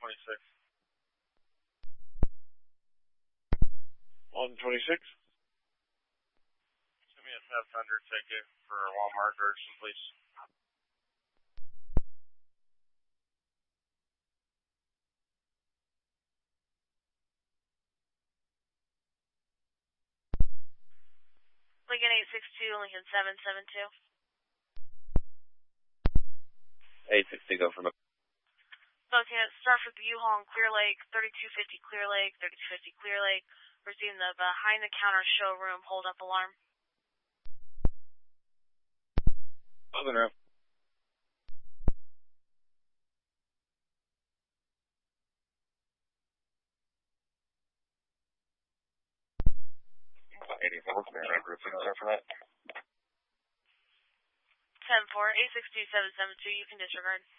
126. 126. Send me a 700 ticket for Walmart Urgent, please. Lincoln 862, Lincoln 772. 860, go for Lieutenant, start for the U-Haul in Clear Lake, 3250 Clear Lake, 3250 Clear Lake. Receiving the behind-the-counter showroom hold-up alarm. Southern Row. For that. 10-4, 862-772, you can disregard.